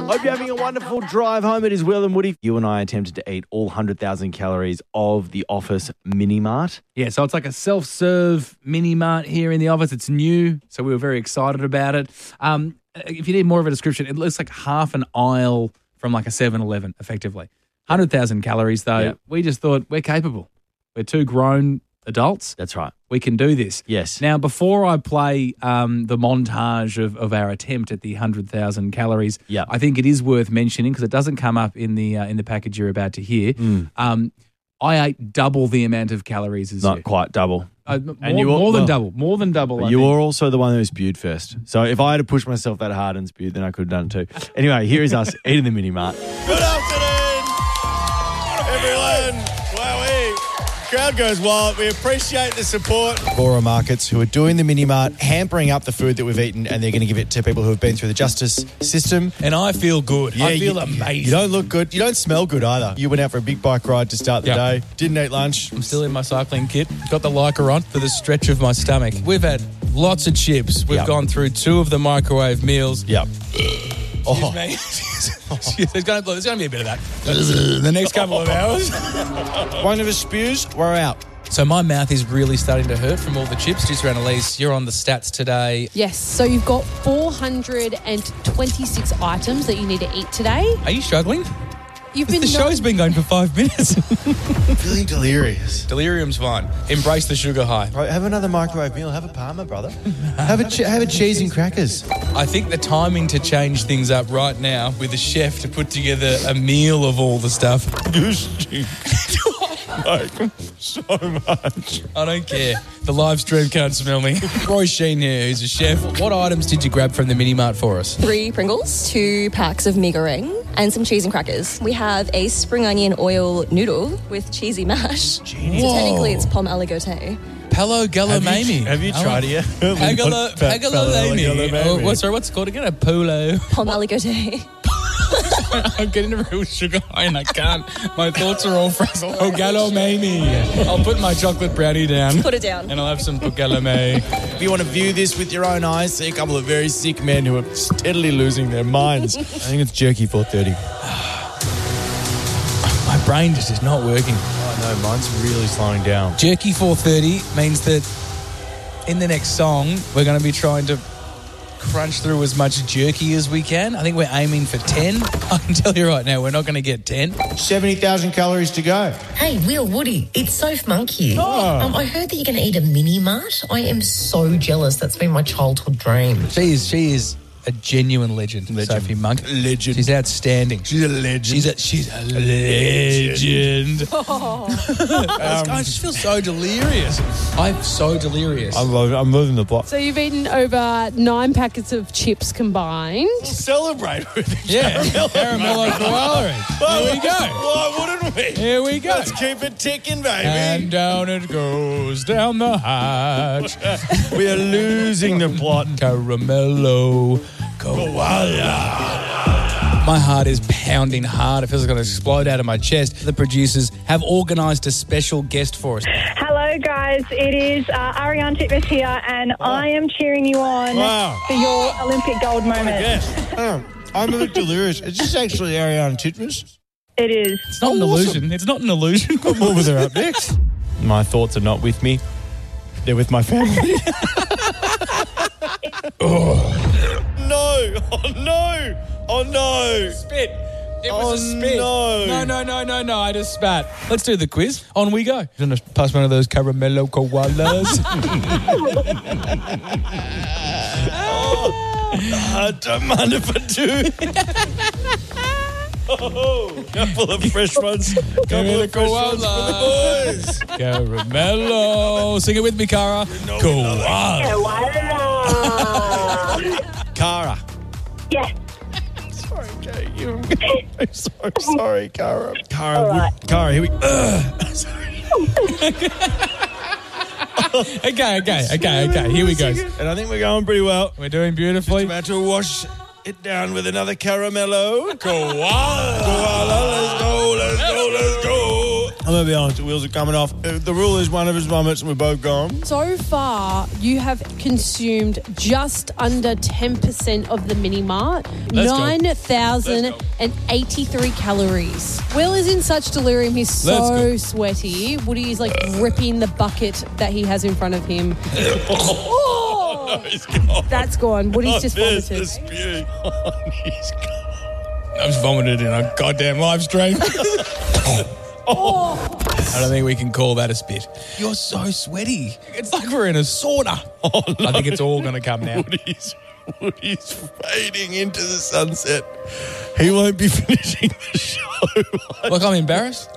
Hope you're having a wonderful drive home. It is Will and Woody. You and I attempted to eat all 100,000 calories of the office mini mart. Yeah, so it's like a self-serve mini mart here in the office. It's new, so we were very excited about it. If you need more of a description, it looks like half an aisle from like a 7-Eleven, effectively. 100,000 calories, though. Yeah. We just thought we're capable. We're two grown adults. That's right. We can do this. Yes. Now, before I play the montage of our attempt at the 100,000 calories, Yeah. I think it is worth mentioning, because it doesn't come up in the package you're about to hear. I ate double the amount of calories as Not you. quite double. More than double. More than double. I You think. were also the one who spewed first. So if I had to push myself that hard and spewed, then I could have done it too. Anyway, here is us eating the mini mart. Good afternoon, everyone. Wowee. Crowd goes wild. We appreciate the support. Bora Markets, who are doing the mini mart, hampering up the food that we've eaten, and they're going to give it to people who have been through the justice system. And I feel good. I feel amazing. You don't look good. You don't smell good either. You went out for a big bike ride to start the Yep. day. Didn't eat lunch. I'm still in my cycling kit. Got the Lycra on for the stretch of my stomach. We've had lots of chips. We've Yep. gone through 2 of the microwave meals. Yep. Excuse me. There's going to be a bit of that. The next couple of hours. One of us spews, we're out. So my mouth is really starting to hurt from all the chips. Just around Elise, you're on the stats today. Yes, so you've got 426 items that you need to eat today. Are you struggling? You've been The show's been going for 5 minutes. Feeling delirious. Delirium's fine. Embrace the sugar high. Right, have another microwave meal. Have a Parma, brother. have a cheese and crackers. I think the timing to change things up right now with the chef to put together a meal of all the stuff. You stink. Like, so much. I don't care. The live stream can't smell me. Roy Sheen here, who's a chef. What items did you grab from the mini mart for us? 3 Pringles, 2 packs of Mega Ring, and some cheese and crackers. We have a spring onion oil noodle with cheesy mash. So technically it's pomme aligoté. Palo Galamami. Have you tried it yet? Pagalamami. Oh, what's it called again? A polo. Pomme aligoté. I'm getting a real sugar high and I can't. My thoughts are all frazzled. Pogalamami. I'll put my chocolate brownie down. Put it down. And I'll have some Pogalame. If you want to view this with your own eyes, see a couple of very sick men who are steadily losing their minds. I think it's Jerky 430. My brain just is not working. Oh no, mine's really slowing down. Jerky 430 means that in the next song, we're going to be trying to crunch through as much jerky as we can. I think we're aiming for 10. I can tell you right now, we're not going to get 10. 70,000 calories to go. Hey, Will, Woody, it's Soph Monk here. I heard that you're going to eat a mini mart. I am so jealous. That's been my childhood dream. She is a genuine legend, Sophie Monk. Legend. She's outstanding. She's a legend. She's a legend. I just feel so delirious. I'm so delirious. I'm moving the block. So you've eaten over 9 packets of chips combined. Celebrate with it. Yeah, Caramello Koala. Here we go. Why wouldn't we? Here we go. Let's keep it ticking, baby. And down it goes, down the hatch. We are losing the plot. Caramello Koala. My heart is pounding hard. It feels like it's going to explode out of my chest. The producers have organised a special guest for us. Hello, guys. It is Ariane Titmus here, and I am cheering you on for your Olympic gold moment. Yes. I'm a bit delirious. Is this actually Ariane Titmus? It is. It's not an illusion. It's not an illusion. Come on with her up next. My thoughts are not with me. They're with my family. No! Oh, no! Oh, no! Spit. It was a spit. No. No. I just spat. Let's do the quiz. On we go. You're going to pass one of those Caramello Koalas. I don't mind if I do. Oh, couple of fresh ones. Couple of fresh ones for the boys. Caramello. Sing it with me, Cara. Koala. Cara. Yes. Sorry, Kate. I'm so sorry, Cara. Cara, Cara, here we go. Sorry. Okay. Here we go. And I think we're going pretty well. We're doing beautifully. About to wash it down with another Caramello. Koala. Koala, let's go. I'm going to be honest, the wheels are coming off. The rule is one of his vomits and we're both gone. So far, you have consumed just under 10% of the mini mart. 9,083 calories. Will is in such delirium. He's so sweaty. Woody is like ripping the bucket that he has in front of him. No, he's gone. That's gone. Woody's just vomited. There's the spew. He's gone. I was vomited in a goddamn live stream. I don't think we can call that a spit. You're so sweaty. It's like we're in a sauna. Oh, no. I think it's all going to come now. Woody's fading into the sunset. He won't be finishing the show. Look, I'm embarrassed.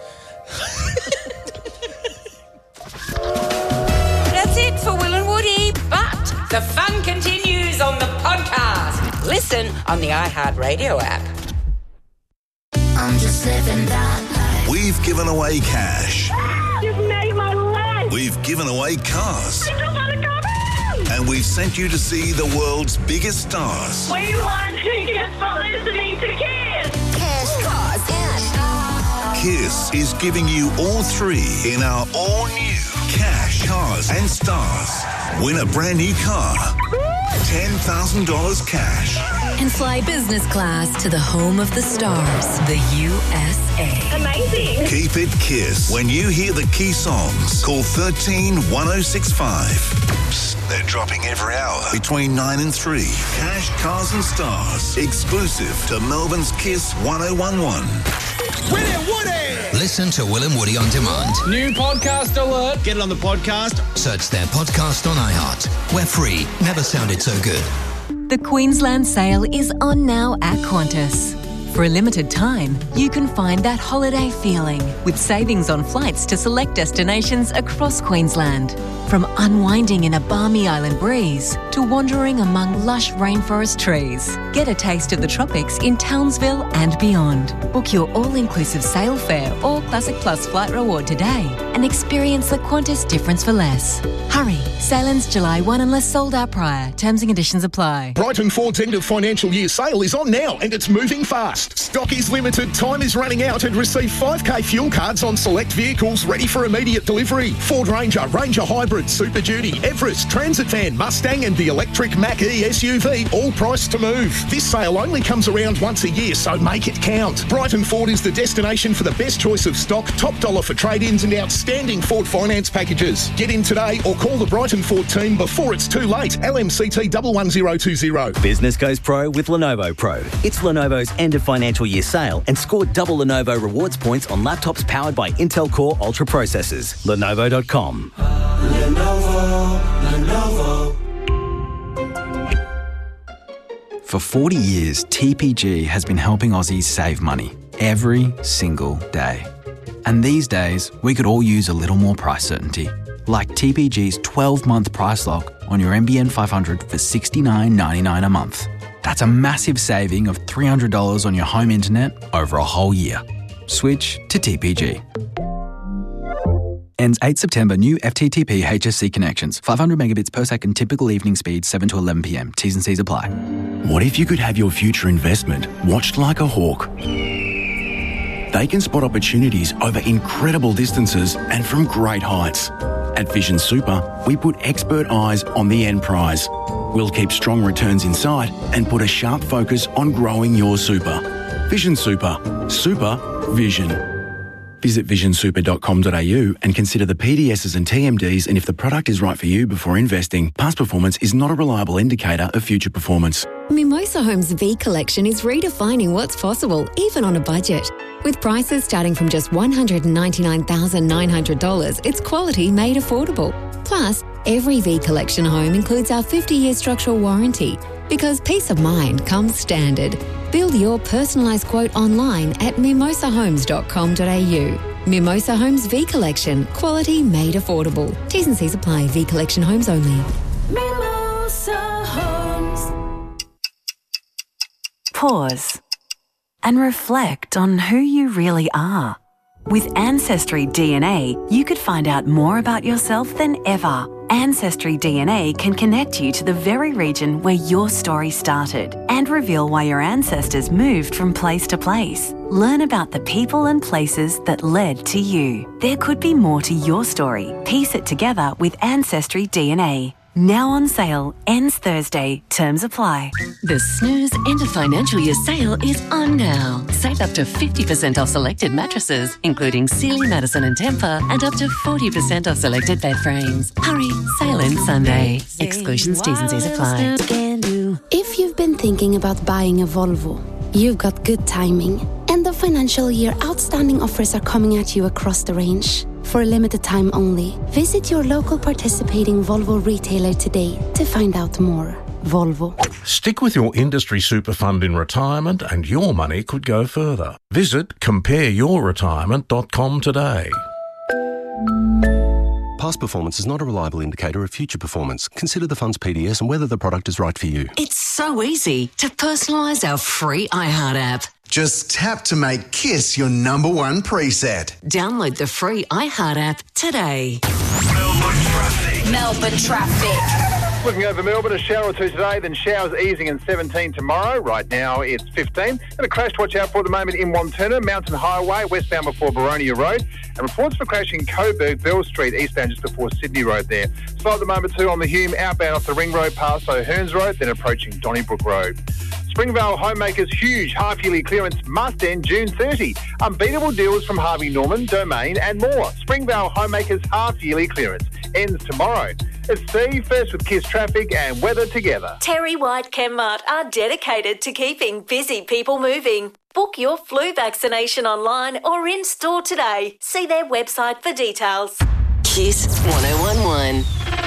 That's it for Will and Woody, but the fun continues on the podcast. Listen on the iHeartRadio app. I'm just living that life. We've given away cash. You've made my life. We've given away cars. And we've sent you to see the world's biggest stars. We want tickets for listening to Kiss. Cash, cars, and Kiss is giving you all three in our all-new Cash, Cars and Stars. Win a brand new car, $10,000 cash. And fly business class to the home of the stars, the USA. Amazing. Keep it Kiss. When you hear the key songs, call 131065. Psst, they're dropping every hour between 9 and 3. Cash, Cars and Stars. Exclusive to Melbourne's Kiss 1011. Will and Woody! Listen to Will and Woody on demand. New podcast alert. Get it on the podcast. Search their podcast on iHeart. We're free. Never sounded so good. The Queensland sale is on now at Qantas. For a limited time, you can find that holiday feeling with savings on flights to select destinations across Queensland. From unwinding in a balmy island breeze to wandering among lush rainforest trees. Get a taste of the tropics in Townsville and beyond. Book your all-inclusive sail fare or Classic Plus flight reward today and experience the Qantas difference for less. Hurry, sail ends July 1 unless sold out prior. Terms and conditions apply. Brighton Ford's end of financial year sale is on now and it's moving fast. Stock is limited, time is running out, and receive 5k fuel cards on select vehicles ready for immediate delivery. Ford Ranger, Ranger Hybrid, Super Duty, Everest, Transit Van, Mustang and the electric Mach-E SUV, all priced to move. This sale only comes around once a year, so make it count. Brighton Ford is the destination for the best choice of stock, top dollar for trade-ins and outstanding Ford finance packages. Get in today or call the Brighton Ford team before it's too late. LMCT 11020. Business goes pro with Lenovo Pro. It's Lenovo's end of financial year sale and score double Lenovo rewards points on laptops powered by Intel Core Ultra processors. Lenovo.com. Lenovo. For 40 years, TPG has been helping Aussies save money every single day. And these days, we could all use a little more price certainty. Like TPG's 12-month price lock on your NBN 500 for $69.99 a month. That's a massive saving of $300 on your home internet over a whole year. Switch to TPG. Ends 8 September. New FTTP HSC connections. 500 megabits per second. Typical evening speed 7 to 11 p.m. T's and C's apply. What if you could have your future investment watched like a hawk? They can spot opportunities over incredible distances and from great heights. At Vision Super, we put expert eyes on the end prize. We'll keep strong returns in sight and put a sharp focus on growing your super. Vision Super. Super Vision. Visit visionsuper.com.au and consider the PDSs and TMDs and if the product is right for you before investing. Past performance is not a reliable indicator of future performance. Mimosa Homes V Collection is redefining what's possible, even on a budget. With prices starting from just $199,900, it's quality made affordable. Plus, every V Collection home includes our 50-year structural warranty, because peace of mind comes standard. Build your personalised quote online at mimosahomes.com.au. Mimosa Homes V Collection. Quality made affordable. T's and C's apply. V Collection homes only. Mimosa Homes. Pause and reflect on who you really are. With Ancestry DNA, you could find out more about yourself than ever. Ancestry DNA can connect you to the very region where your story started and reveal why your ancestors moved from place to place. Learn about the people and places that led to you. There could be more to your story. Piece it together with Ancestry DNA. Now on sale, ends Thursday. Terms apply. The Snooze End of Financial Year sale is on now. Save up to 50% off selected mattresses, including Sealy, Madison and Tempur, and up to 40% off selected bed frames. Hurry, sale ends Sunday. Exclusions, T's and C's apply. If you've been thinking about buying a Volvo, you've got good timing. End of financial year outstanding offers are coming at you across the range. For a limited time only, visit your local participating Volvo retailer today to find out more. Volvo. Stick with your industry super fund in retirement and your money could go further. Visit compareyourretirement.com today. Past performance is not a reliable indicator of future performance. Consider the fund's PDS and whether the product is right for you. It's so easy to personalise our free iHeart app. Just tap to make KISS your number one preset. Download the free iHeart app today. Melbourne traffic. Looking over Melbourne, a shower or two today, then showers easing and 17 tomorrow. Right now it's 15. And a crash to watch out for at the moment in Wantirna, Mountain Highway, westbound before Baronia Road. And reports for crash in Coburg, Bell Street, eastbound just before Sydney Road there. Slow at the moment too on the Hume, outbound off the Ring Road past O'Hearns Road, then approaching Donnybrook Road. Springvale Homemakers' huge half-yearly clearance must end June 30. Unbeatable deals from Harvey Norman, Domain and more. Springvale Homemakers' half-yearly clearance ends tomorrow. It's Steve, first with KISS traffic and weather together. Terry White Chemmart are dedicated to keeping busy people moving. Book your flu vaccination online or in-store today. See their website for details. KISS 1011.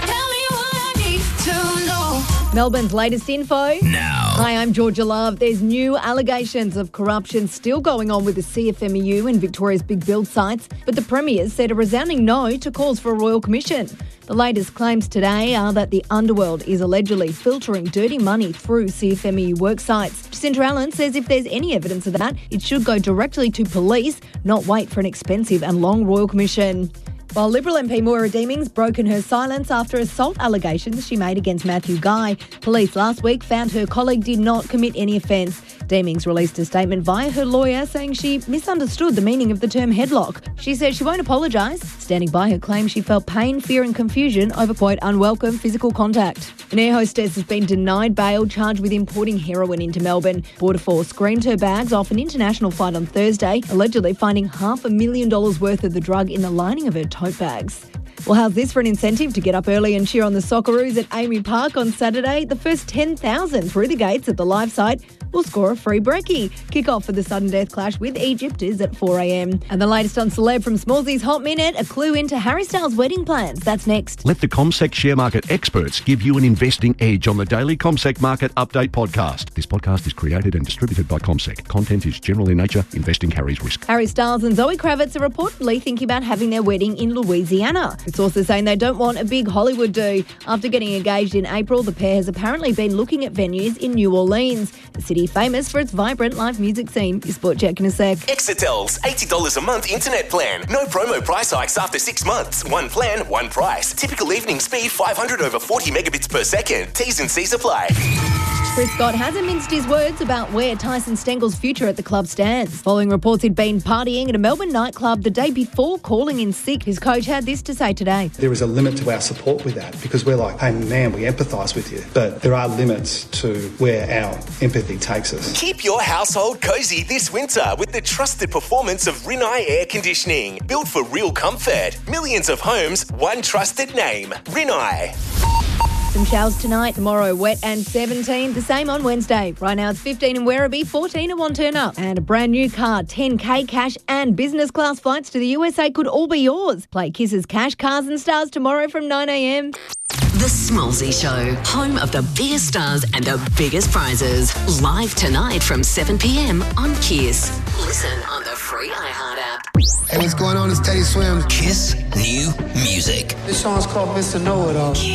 Melbourne's latest info. Now. Hi, I'm Georgia Love. There's new allegations of corruption still going on with the CFMEU and Victoria's big build sites, but the Premier said a resounding no to calls for a royal commission. The latest claims today are that the underworld is allegedly filtering dirty money through CFMEU work sites. Jacinta Allen says if there's any evidence of that, it should go directly to police, not wait for an expensive and long royal commission. While Liberal MP Moira Deeming's broken her silence after assault allegations she made against Matthew Guy, police last week found her colleague did not commit any offence. Deemings released a statement via her lawyer saying she misunderstood the meaning of the term headlock. She says she won't apologise, standing by her claim she felt pain, fear and confusion over, quote, unwelcome physical contact. An air hostess has been denied bail, charged with importing heroin into Melbourne. Border Force screened her bags off an international flight on Thursday, allegedly finding $500,000 worth of the drug in the lining of her tote bags. Well, how's this for an incentive to get up early and cheer on the Socceroos at Amy Park on Saturday? The first 10,000 through the gates at the live site will score a free brekkie. Kick-off for the sudden death clash with Egypt is at 4 a.m. And the latest on Celeb from Smallsy's Hot Minute, a clue into Harry Styles' wedding plans. That's next. Let the CommSec share market experts give you an investing edge on the daily CommSec Market Update podcast. This podcast is created and distributed by CommSec. Content is general in nature. Investing carries risk. Harry Styles and Zoe Kravitz are reportedly thinking about having their wedding in Louisiana. The sources saying they don't want a big Hollywood do. After getting engaged in April, the pair has apparently been looking at venues in New Orleans, a city famous for its vibrant live music scene. Your Sport Check in a sec. Exetel's $80 a month internet plan. No promo price hikes after 6 months. One plan, one price. Typical evening speed 500 over 40 megabits per second. T's and C's apply. Chris Scott hasn't minced his words about where Tyson Stengel's future at the club stands. Following reports he'd been partying at a Melbourne nightclub the day before calling in sick, his coach had this to say today. There is a limit to our support with that because we're like, hey man, we empathise with you. But there are limits to where our empathy takes us. Keep your household cosy this winter with the trusted performance of Rinnai Air Conditioning. Built for real comfort. Millions of homes, one trusted name. Rinnai. Some showers tonight, tomorrow wet and 17. The same on Wednesday. Right now it's 15 in Werribee, 14 in Wantirna. And a brand new car, 10K cash and business class flights to the USA could all be yours. Play Kiss's Cash, Cars and Stars tomorrow from 9 a.m. The Smallsy Show, home of the biggest stars and the biggest prizes. Live tonight from 7 p.m. on KISS. Listen on the free iHeart app. Hey, what's going on? It's Teddy Swims. KISS New Music. This song's called Mr. Know-It-All.